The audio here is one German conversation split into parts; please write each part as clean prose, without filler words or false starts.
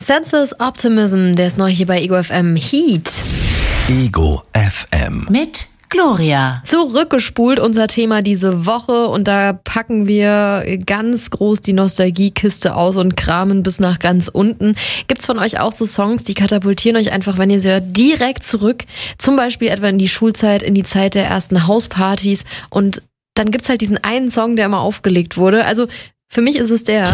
Senseless Optimism, der ist neu hier bei Ego FM. Heat. Ego FM. Mit Gloria. Zurückgespult unser Thema diese Woche und da packen wir ganz groß die Nostalgiekiste aus und kramen bis nach ganz unten. Gibt's von euch auch so Songs, die katapultieren euch einfach, wenn ihr sie hört, direkt zurück? Zum Beispiel etwa in die Schulzeit, in die Zeit der ersten Hauspartys und dann gibt's halt diesen einen Song, der immer aufgelegt wurde. Also für mich ist es der.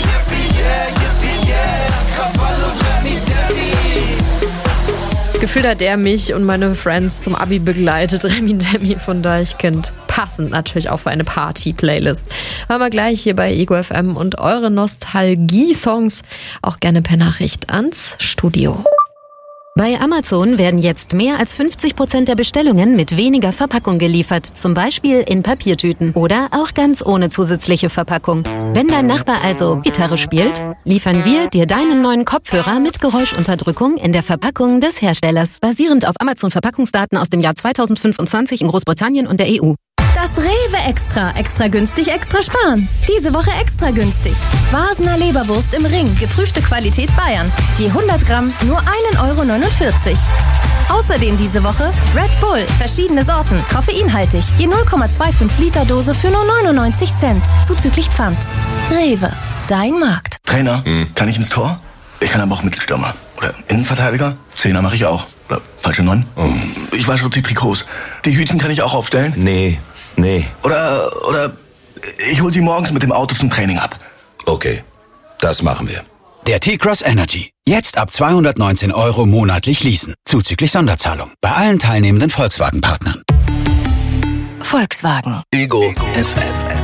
Gefühlt hat der mich und meine Friends zum Abi begleitet. Remi Demi von Deichkind. Passend natürlich auch für eine Party-Playlist. Hören wir gleich hier bei Ego FM und eure Nostalgie-Songs auch gerne per Nachricht ans Studio. Bei Amazon werden jetzt mehr als 50% der Bestellungen mit weniger Verpackung geliefert, zum Beispiel in Papiertüten oder auch ganz ohne zusätzliche Verpackung. Wenn dein Nachbar also Gitarre spielt, liefern wir dir deinen neuen Kopfhörer mit Geräuschunterdrückung in der Verpackung des Herstellers, basierend auf Amazon-Verpackungsdaten aus dem Jahr 2025 in Großbritannien und der EU. Das Rewe Extra. Extra günstig, extra sparen. Diese Woche extra günstig. Vasener Leberwurst im Ring. Geprüfte Qualität Bayern. Je 100 Gramm nur 1,49 €. Außerdem diese Woche Red Bull. Verschiedene Sorten. Koffeinhaltig. Je 0,25 Liter Dose für nur 99 Cent. Zuzüglich Pfand. Rewe. Dein Markt. Trainer, kann ich ins Tor? Ich kann aber auch Mittelstürmer. Oder Innenverteidiger. Zehner mache ich auch. Oder falsche 9. Ich wasche die Trikots. Die Hütchen kann ich auch aufstellen? Nee. Oder ich hol sie morgens mit dem Auto zum Training ab. Okay, das machen wir. Der T-Cross Energy. Jetzt ab 219 € monatlich leasen. Zuzüglich Sonderzahlung. Bei allen teilnehmenden Volkswagen-Partnern. Volkswagen. Ego FM.